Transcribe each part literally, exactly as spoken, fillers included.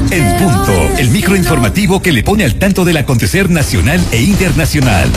En punto, el microinformativo que le pone al tanto del acontecer nacional e internacional.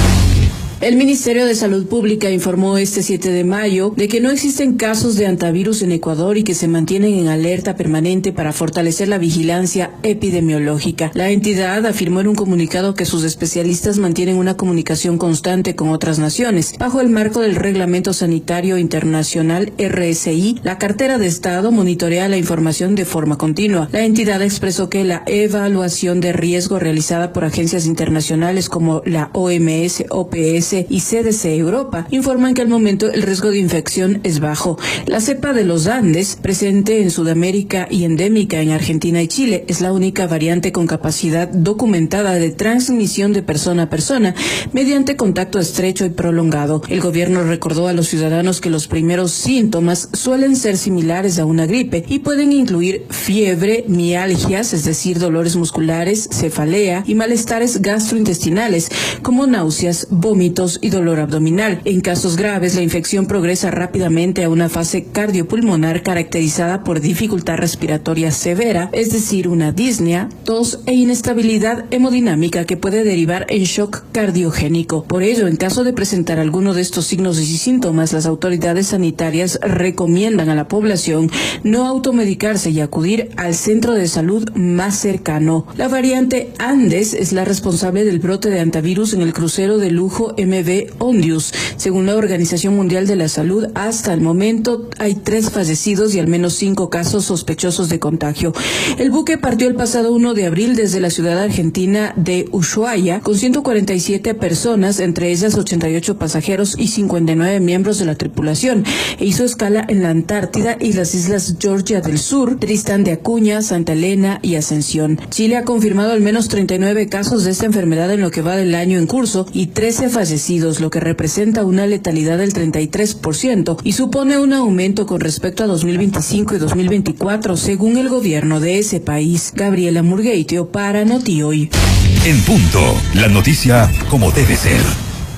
El Ministerio de Salud Pública informó este siete de mayo de que no existen casos de hantavirus en Ecuador y que se mantienen en alerta permanente para fortalecer la vigilancia epidemiológica. La entidad afirmó en un comunicado que sus especialistas mantienen una comunicación constante con otras naciones. Bajo el marco del Reglamento Sanitario Internacional R S I, la cartera de Estado monitorea la información de forma continua. La entidad expresó que la evaluación de riesgo realizada por agencias internacionales como la O M S, O P S y C D C Europa informan que al momento el riesgo de infección es bajo. La cepa de los Andes, presente en Sudamérica y endémica en Argentina y Chile, es la única variante con capacidad documentada de transmisión de persona a persona mediante contacto estrecho y prolongado. El gobierno recordó a los ciudadanos que los primeros síntomas suelen ser similares a una gripe y pueden incluir fiebre, mialgias, es decir, dolores musculares, cefalea y malestares gastrointestinales como náuseas, vómitos y dolor abdominal. En casos graves, la infección progresa rápidamente a una fase cardiopulmonar caracterizada por dificultad respiratoria severa, es decir, una disnea, tos e inestabilidad hemodinámica que puede derivar en shock cardiogénico. Por ello, en caso de presentar alguno de estos signos y síntomas, las autoridades sanitarias recomiendan a la población no automedicarse y acudir al centro de salud más cercano. La variante Andes es la responsable del brote de hantavirus en el crucero de lujo M V Ondius. Según la Organización Mundial de la Salud, hasta el momento hay tres fallecidos y al menos cinco casos sospechosos de contagio. El buque partió el pasado uno de abril desde la ciudad argentina de Ushuaia con ciento cuarenta y siete personas, entre ellas ochenta y ocho pasajeros y cincuenta y nueve miembros de la tripulación, e hizo escala en la Antártida y las islas Georgia del Sur, Tristán de Acuña, Santa Elena y Ascensión. Chile ha confirmado al menos treinta y nueve casos de esta enfermedad en lo que va del año en curso y trece fallecidos, lo que representa una letalidad del treinta y tres por ciento y supone un aumento con respecto a dos mil veinticinco y dos mil veinticuatro, según el gobierno de ese país. Gabriela Murgueitio para Noti Hoy. En punto, la noticia como debe ser.